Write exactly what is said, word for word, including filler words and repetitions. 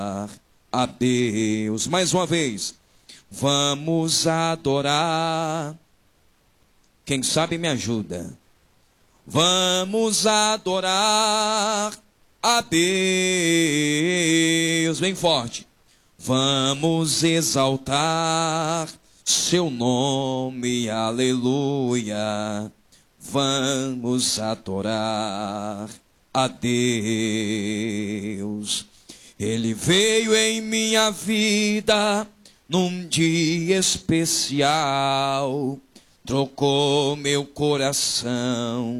a Deus. Mais uma vez, vamos adorar. Quem sabe me ajuda. Vamos adorar a Deus. Bem forte. Vamos exaltar seu nome, aleluia. Vamos adorar a Deus. Ele veio em minha vida num dia especial, trocou meu coração